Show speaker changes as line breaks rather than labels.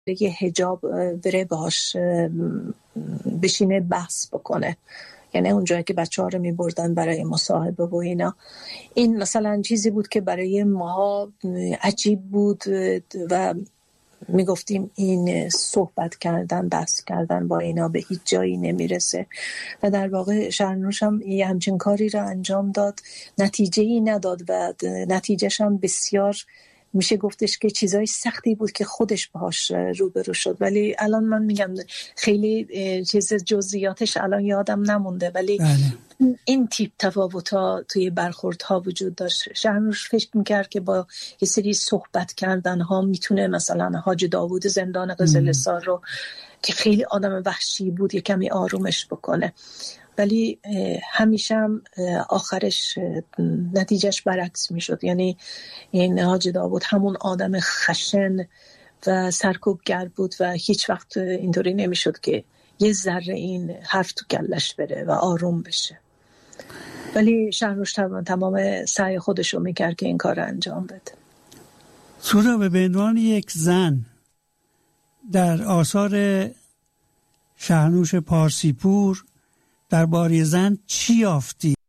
یه حجاب بره باش بشینه بحث بکنه. یعنی اونجایی که بچه‌ها رو می‌بردن برای مصاحبه و اینا، این مثلا چیزی بود که برای ماها عجیب بود و میگفتیم این صحبت کردن، بحث کردن با اینا به هیچ جایی نمیرسه. و در واقع شهرنوش هم یه همچین کاری رو انجام داد، نتیجه‌ای نداد و نتیجهش هم بسیار میشه گفتش که چیزای سختی بود که خودش باهاش روبرو شد. ولی الان من میگم خیلی چیز جزئیاتش الان یادم نمونده، ولی این تیپ تفاوت‌ها توی برخوردها وجود داشت. شهرنوش فکر میکرد که با یه سری صحبت کردن‌ها میتونه مثلا حاج داوود زندان قزل‌سار رو که خیلی آدم وحشی بود یه کمی آرومش بکنه، ولی همیشه هم آخرش نتیجهش برعکس میشد. یعنی این حاج داوود همون آدم خشن و سرکوبگر بود و هیچ وقت اینطوری نمیشد که یه ذره این حرف تو گلش بره و آروم بشه. ولی شهرنوش تمام سعی خودشو میکرد که این کار رو انجام بده.
سهراب، به عنوان یک زن در آثار شهرنوش پارسیپور درباره زن چی یافتی؟